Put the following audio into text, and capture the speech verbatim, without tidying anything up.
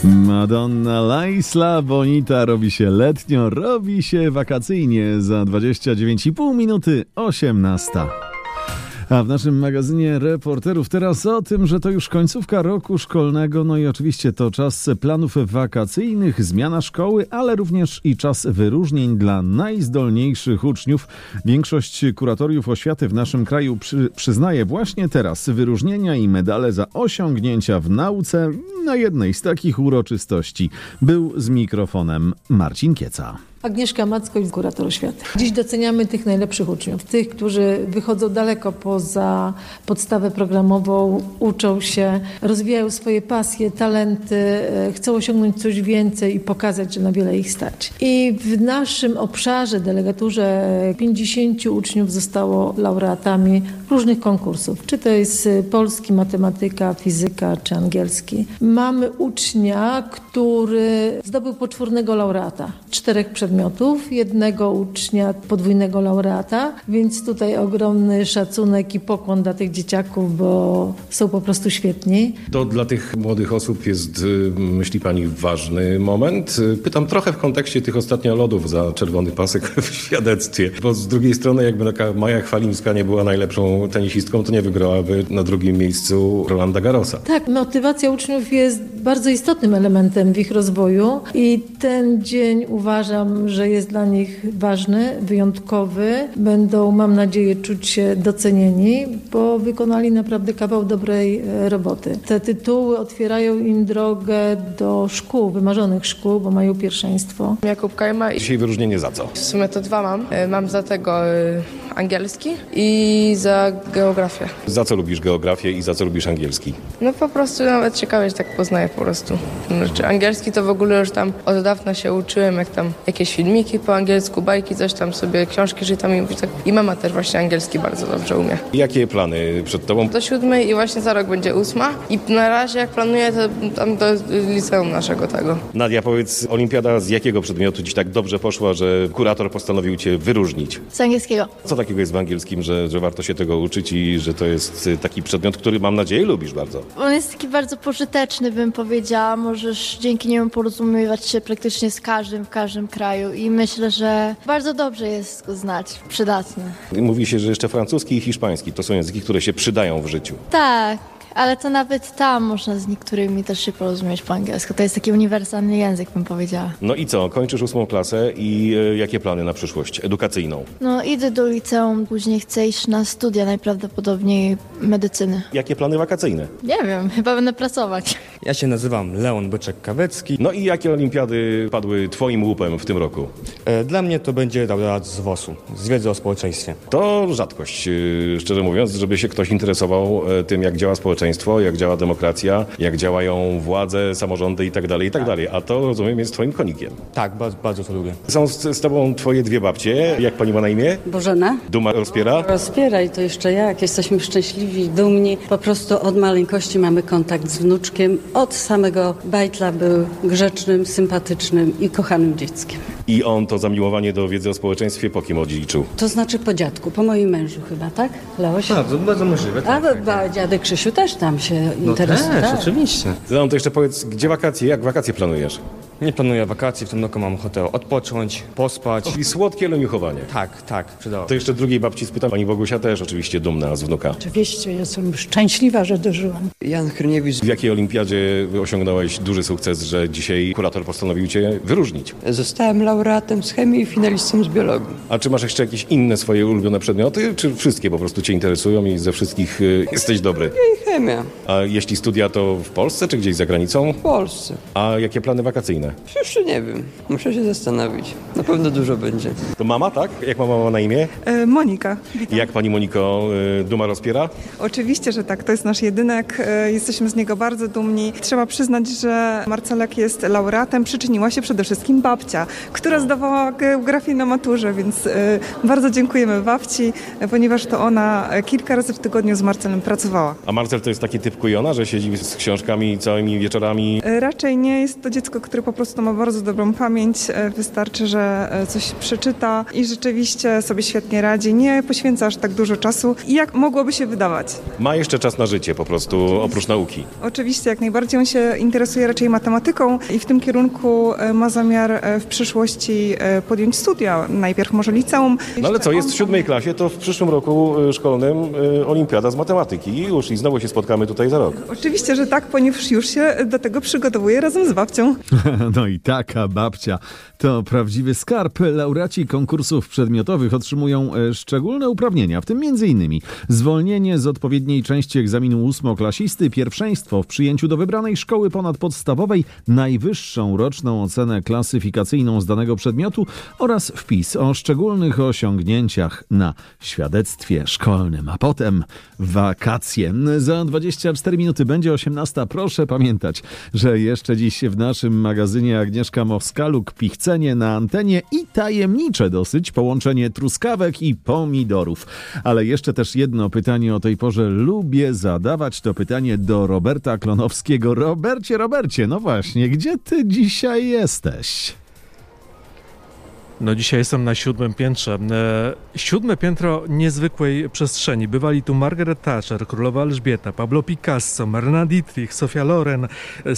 Madonna, La Isla Bonita robi się letnio, robi się wakacyjnie za dwadzieścia dziewięć i pół minuty osiemnasta. A w naszym magazynie reporterów teraz o tym, że to już końcówka roku szkolnego, no i oczywiście to czas planów wakacyjnych, zmiana szkoły, ale również i czas wyróżnień dla najzdolniejszych uczniów. Większość kuratoriów oświaty w naszym kraju przy, przyznaje właśnie teraz wyróżnienia i medale za osiągnięcia w nauce. Na jednej z takich uroczystości był z mikrofonem Marcin Kieca. Agnieszka Macko, kurator oświaty. Dziś doceniamy tych najlepszych uczniów, tych, którzy wychodzą daleko poza podstawę programową, uczą się, rozwijają swoje pasje, talenty, chcą osiągnąć coś więcej i pokazać, że na wiele ich stać. I w naszym obszarze, delegaturze, pięćdziesięciu uczniów zostało laureatami różnych konkursów. Czy to jest polski, matematyka, fizyka czy angielski. Mamy ucznia, który zdobył poczwórnego laureata, czterech przedmiotów. jednego ucznia podwójnego laureata, więc tutaj ogromny szacunek i pokłon dla tych dzieciaków, bo są po prostu świetni. To dla tych młodych osób jest, myśli pani, ważny moment? Pytam trochę w kontekście tych ostatnio lodów za czerwony pasek w świadectwie, bo z drugiej strony jakby taka Maja Chwalimska nie była najlepszą tenisistką, to nie wygrałaby na drugim miejscu Rolanda Garrosa. Tak, motywacja uczniów jest bardzo istotnym elementem w ich rozwoju i ten dzień uważam, że jest dla nich ważny, wyjątkowy. Będą, mam nadzieję, czuć się docenieni, bo wykonali naprawdę kawał dobrej roboty. Te tytuły otwierają im drogę do szkół, wymarzonych szkół, bo mają pierwszeństwo. Jakub Kajma. Dzisiaj wyróżnienie za co? W sumie to dwa mam. Mam za tego angielski i za geografię. Za co lubisz geografię i za co lubisz angielski? No po prostu nawet ciekawe, że tak poznaję po prostu. Znaczy, angielski to w ogóle już tam od dawna się uczyłem, jak tam jakieś filmiki po angielsku, bajki, coś tam sobie, książki czytam i, tak, i mama też właśnie angielski bardzo dobrze umie. Jakie plany przed tobą? Do siódmej i właśnie za rok będzie ósma i na razie jak planuję to tam do liceum naszego tego. Nadia, powiedz, olimpiada z jakiego przedmiotu ci tak dobrze poszła, że kurator postanowił cię wyróżnić? Z angielskiego. Co takiego jest w angielskim, że, że warto się tego uczyć i że to jest taki przedmiot, który mam nadzieję lubisz bardzo? On jest taki bardzo pożyteczny, bym powiedziała. Możesz dzięki niemu porozumiewać się praktycznie z każdym w każdym kraju i myślę, że bardzo dobrze jest go znać, przydatny. Mówi się, że jeszcze francuski i hiszpański to są języki, które się przydają w życiu. Tak, ale to nawet tam można z niektórymi też się porozumieć po angielsku. To jest taki uniwersalny język, bym powiedziała. No i co? Kończysz ósmą klasę i e, jakie plany na przyszłość edukacyjną? No idę do liceum, później chcę iść na studia, najprawdopodobniej medycyny. Jakie plany wakacyjne? Nie wiem, chyba będę pracować. Ja się nazywam Leon Byczek-Kawecki. No i jakie olimpiady padły twoim łupem w tym roku? Dla mnie to będzie laureat z wosu, z wiedzy o społeczeństwie. To rzadkość, szczerze mówiąc, żeby się ktoś interesował tym, jak działa społeczeństwo, jak działa demokracja, jak działają władze, samorządy i tak dalej, i tak dalej. A to, rozumiem, jest twoim konikiem. Tak, bardzo, bardzo to lubię. Są z, z tobą twoje dwie babcie. Jak pani ma na imię? Bożena. Duma rozpiera? Rozpiera i to jeszcze jak. Jesteśmy szczęśliwi, dumni. Po prostu od maleńkości mamy kontakt z wnuczkiem. Od samego bajtla był grzecznym, sympatycznym i kochanym dzieckiem. I on to zamiłowanie do wiedzy o społeczeństwie po kim odziedziczył? To znaczy po dziadku, po moim mężu chyba, tak? Leoś? Bardzo, bardzo możliwe. A tak, tak. dziadek Krzysiu też tam się no interesuje. Też, tak, oczywiście. No to jeszcze powiedz, gdzie wakacje, jak wakacje planujesz? Nie planuję wakacji, w tym roku mam ochotę odpocząć, pospać. Czyli słodkie leniuchowanie. Tak, tak, przydało. To jeszcze drugiej babci spytam, pani Bogusia też oczywiście dumna z wnuka. Oczywiście, jestem szczęśliwa, że dożyłam. Jan Hryniewicz. W jakiej olimpiadzie osiągnąłeś duży sukces, że dzisiaj kurator postanowił cię wyróżnić? Zostałem laureatem z chemii i finalistą z biologii. A czy masz jeszcze jakieś inne swoje ulubione przedmioty, czy wszystkie po prostu cię interesują i ze wszystkich y, jesteś dobry? I chemia. A jeśli studia, to w Polsce, czy gdzieś za granicą? W Polsce. A jakie plany wakacyjne? Jeszcze nie wiem. Muszę się zastanowić. Na pewno dużo będzie. To mama, tak? Jak mama ma na imię? E, Monika. Witam. Jak pani Moniko, y, duma rozpiera? Oczywiście, że tak. To jest nasz jedynek. E, jesteśmy z niego bardzo dumni. Trzeba przyznać, że Marcelek jest laureatem. Przyczyniła się przede wszystkim babcia, która zdawała geografię na maturze, więc e, bardzo dziękujemy babci, e, ponieważ to ona kilka razy w tygodniu z Marcelem pracowała. A Marcel to jest taki typ kujona, że siedzi z książkami całymi wieczorami? Raczej nie. Jest to dziecko, które po prostu ma bardzo dobrą pamięć. Wystarczy, że coś przeczyta i rzeczywiście sobie świetnie radzi. Nie poświęca aż tak dużo czasu, jak mogłoby się wydawać. Ma jeszcze czas na życie po prostu, oprócz nauki. Oczywiście, jak najbardziej. On się interesuje raczej matematyką i w tym kierunku ma zamiar w przyszłości podjąć studia. Najpierw może liceum. No ale co, jest w siódmej klasie, to w przyszłym roku szkolnym olimpiada z matematyki i już i znowu się spotkamy tutaj za rok. Oczywiście, że tak, ponieważ już się do tego przygotowuje razem z babcią. No i taka babcia to prawdziwy skarb. Laureaci konkursów przedmiotowych otrzymują szczególne uprawnienia, w tym między innymi zwolnienie z odpowiedniej części egzaminu ósmoklasisty, pierwszeństwo w przyjęciu do wybranej szkoły ponadpodstawowej, najwyższą roczną ocenę klasyfikacyjną z danego przedmiotu oraz wpis o szczególnych osiągnięciach na świadectwie szkolnym. A potem wakacje. Za dwadzieścia cztery minuty będzie osiemnasta. Proszę pamiętać, że jeszcze dziś w naszym magazynie Agnieszka Mowska-Luk, pichcenie na antenie i tajemnicze dosyć połączenie truskawek i pomidorów. Ale jeszcze też jedno pytanie o tej porze lubię zadawać. To pytanie do Roberta Klonowskiego. Robercie, Robercie, no właśnie, gdzie ty dzisiaj jesteś? No dzisiaj jestem na siódmym piętrze. E, siódme piętro niezwykłej przestrzeni. Bywali tu Margaret Thatcher, królowa Elżbieta, Pablo Picasso, Marlene Dietrich, Sophia Loren,